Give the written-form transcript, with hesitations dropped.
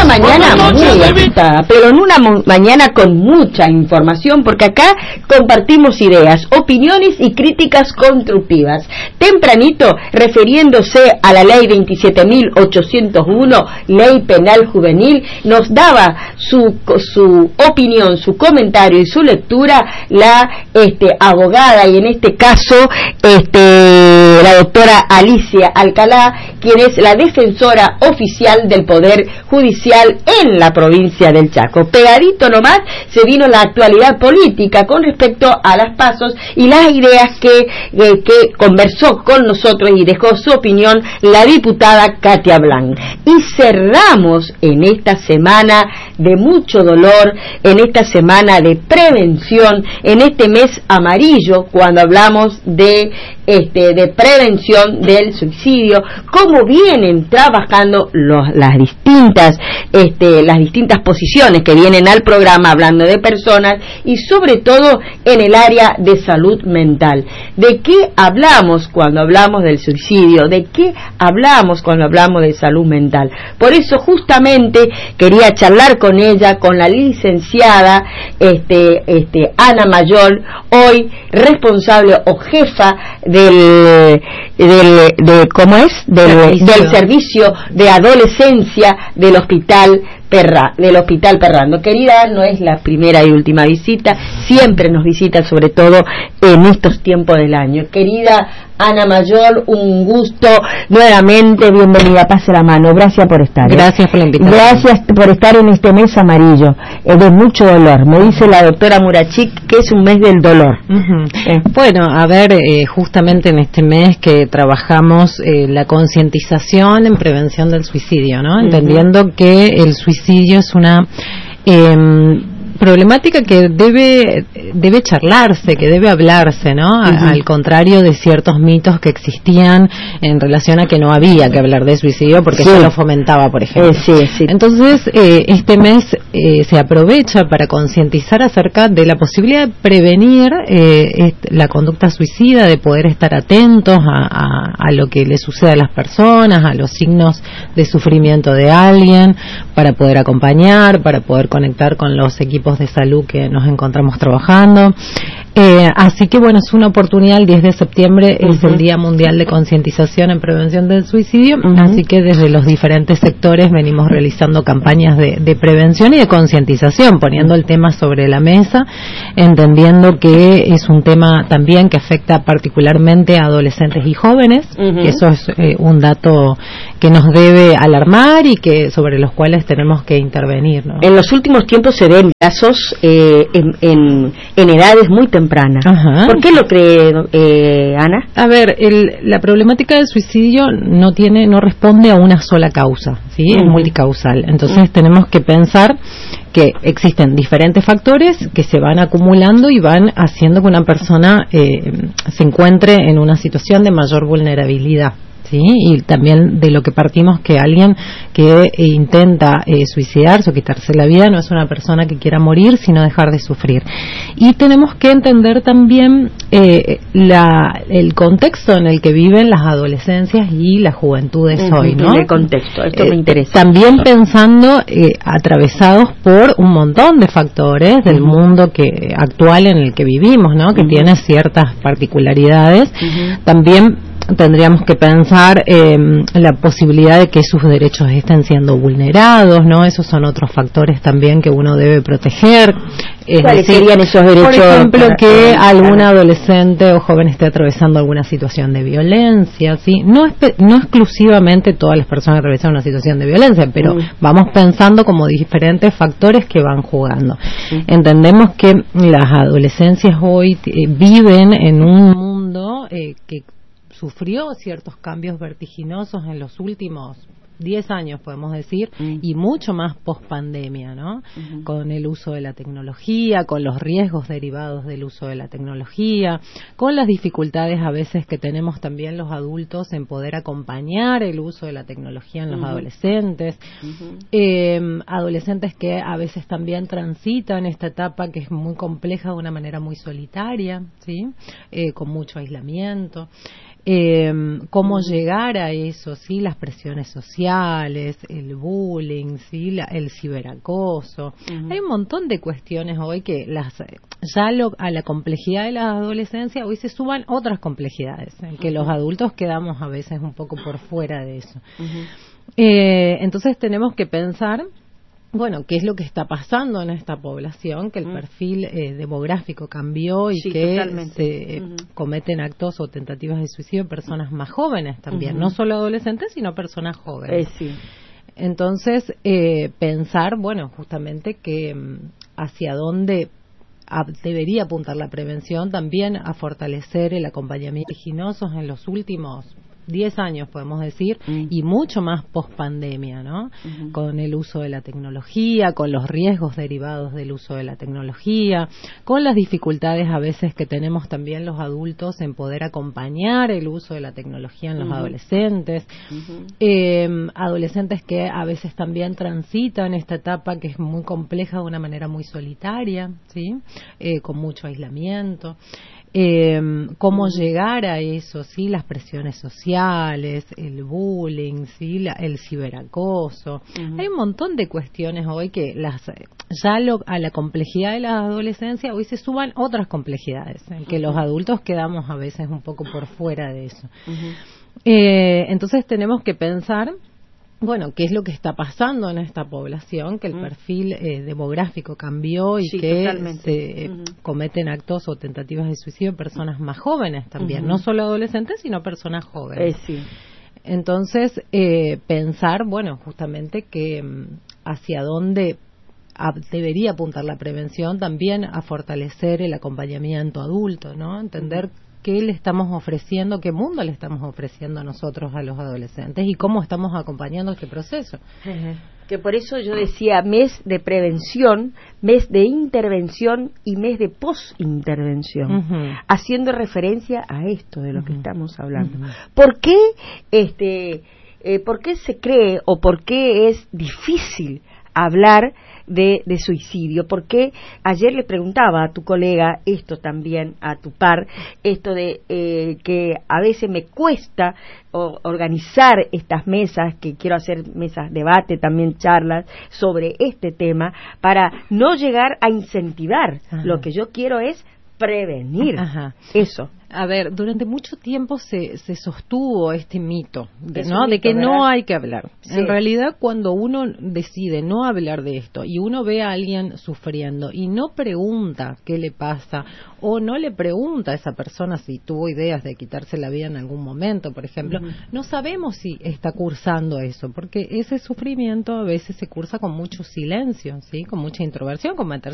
mañana muy agitada, pero en una mañana con mucha información, porque acá compartimos ideas, opiniones y críticas constructivas. Tempranito, refiriéndose a la ley 27.801, ley penal juvenil, nos daba su opinión, su comentario y su lectura la abogada, y en este caso la doctora Alicia Alcalá, quien es la defensora oficial del Poder Judicial en la provincia del Chaco. Pegadito nomás se vino la actualidad política con respecto a las pasos y las ideas que conversó con nosotros y dejó su opinión la diputada Katia Blanc. Y cerramos en esta semana de mucho dolor, en esta semana de prevención, en este mes amarillo, cuando hablamos de prevención del suicidio, cómo vienen trabajando las distintas posiciones que vienen al programa hablando de personas y sobre todo en el área de salud mental. ¿De qué hablamos cuando hablamos del suicidio? ¿De qué hablamos cuando hablamos de salud mental? Por eso justamente quería charlar con ella, con la licenciada Ana Mayol, hoy responsable o jefa del servicio de adolescencia del Hospital Perrando. Querida, no es la primera y última visita, siempre nos visita, sobre todo en estos tiempos del año. Querida Ana Mayol, un gusto nuevamente, bienvenida, pase la mano, gracias por estar. Gracias por la invitación. Gracias por estar en este mes amarillo, de mucho dolor. Me dice la doctora Murachik que es un mes del dolor. Bueno, a ver, justamente en este mes que trabajamos la concientización en prevención del suicidio, ¿no? Entendiendo que el suicidio es una problemática que debe charlarse, que debe hablarse, ¿no? Al contrario de ciertos mitos que existían en relación a que no había que hablar de suicidio porque se lo fomentaba, por ejemplo. Entonces, este mes se aprovecha para concientizar acerca de la posibilidad de prevenir la conducta suicida, de poder estar atentos a lo que le sucede a las personas, a los signos de sufrimiento de alguien, para poder acompañar, para poder conectar con los equipos de salud que nos encontramos trabajando. Así que bueno, es una oportunidad. El 10 de septiembre es el Día Mundial de Concientización en Prevención del Suicidio, así que desde los diferentes sectores venimos realizando campañas de prevención y de concientización, poniendo el tema sobre la mesa, entendiendo que es un tema también que afecta particularmente a adolescentes y jóvenes, y eso es un dato que nos debe alarmar y que sobre los cuales tenemos que intervenir, ¿no? En los últimos tiempos se ven casos en edades muy tempranas. ¿Por qué lo cree, Ana? A ver, la problemática del suicidio no responde a una sola causa, ¿sí? Es multicausal. Entonces tenemos que pensar que existen diferentes factores que se van acumulando y van haciendo que una persona se encuentre en una situación de mayor vulnerabilidad. ¿Sí? Y también de lo que partimos, que alguien que intenta suicidarse o quitarse la vida no es una persona que quiera morir, sino dejar de sufrir. Y tenemos que entender también el contexto en el que viven las adolescencias y las juventudes hoy, ¿no? El contexto, esto me interesa. También pensando atravesados por un montón de factores del mundo actual en el que vivimos, ¿no? Que tiene ciertas particularidades. También tendríamos que pensar la posibilidad de que sus derechos estén siendo vulnerados, ¿no? Esos son otros factores también que uno debe proteger. ¿Cuáles serían esos derechos? Por ejemplo, que algún adolescente o joven esté atravesando alguna situación de violencia, ¿sí? No exclusivamente todas las personas atraviesan una situación de violencia, pero vamos pensando como diferentes factores que van jugando. Entendemos que las adolescencias hoy viven en un mundo que sufrió ciertos cambios vertiginosos en los últimos 10 años, podemos decir, y mucho más post-pandemia, ¿no? Con el uso de la tecnología, con los riesgos derivados del uso de la tecnología, con las dificultades a veces que tenemos también los adultos en poder acompañar el uso de la tecnología en los adolescentes, adolescentes que a veces también transitan esta etapa que es muy compleja de una manera muy solitaria, ¿sí? Con mucho aislamiento. cómo llegar a eso, ¿sí? Las presiones sociales, el bullying, ¿sí? El ciberacoso. Hay un montón de cuestiones hoy que a la complejidad de la adolescencia hoy se suman otras complejidades, en que los adultos quedamos a veces un poco por fuera de eso. Entonces tenemos que pensar, bueno, qué es lo que está pasando en esta población, que el perfil demográfico cambió y que se cometen actos o tentativas de suicidio en personas más jóvenes también, no solo adolescentes, sino personas jóvenes. Entonces, pensar, bueno, justamente que hacia dónde debería apuntar la prevención, también a fortalecer el acompañamiento vertiginosos en los últimos 10 años, podemos decir, y mucho más post-pandemia, ¿no? Con el uso de la tecnología, con los riesgos derivados del uso de la tecnología, con las dificultades a veces que tenemos también los adultos en poder acompañar el uso de la tecnología en los adolescentes, adolescentes que a veces también transitan esta etapa que es muy compleja de una manera muy solitaria, ¿sí? Con mucho aislamiento. Cómo llegar a eso, ¿sí? Las presiones sociales, el bullying, ¿sí? El ciberacoso. Hay un montón de cuestiones hoy que a la complejidad de la adolescencia hoy se suman otras complejidades, en que los adultos quedamos a veces un poco por fuera de eso. Entonces tenemos que pensar, bueno, qué es lo que está pasando en esta población, que el perfil demográfico cambió y que se cometen actos o tentativas de suicidio en personas más jóvenes también, no solo adolescentes, sino personas jóvenes. Entonces, pensar, bueno, justamente que hacia dónde debería apuntar la prevención, también a fortalecer el acompañamiento adulto, ¿no? Entender qué le estamos ofreciendo, qué mundo le estamos ofreciendo a nosotros, a los adolescentes, y cómo estamos acompañando este proceso. Que por eso yo decía mes de prevención, mes de intervención y mes de post-intervención, haciendo referencia a esto de lo que estamos hablando. ¿Por qué se cree o por qué es difícil hablar de suicidio? Porque ayer le preguntaba a tu colega esto también, a tu par, esto de que a veces me cuesta organizar estas mesas, que quiero hacer mesas debate, también charlas sobre este tema, para no llegar a incentivar. Lo que yo quiero es prevenir eso. A ver, durante mucho tiempo se sostuvo este mito, de que no hay que hablar. En realidad, cuando uno decide no hablar de esto y uno ve a alguien sufriendo y no pregunta qué le pasa, o no le pregunta a esa persona si tuvo ideas de quitarse la vida en algún momento, por ejemplo, no sabemos si está cursando eso, porque ese sufrimiento a veces se cursa con mucho silencio, ¿sí? Con mucha introversión, con meterse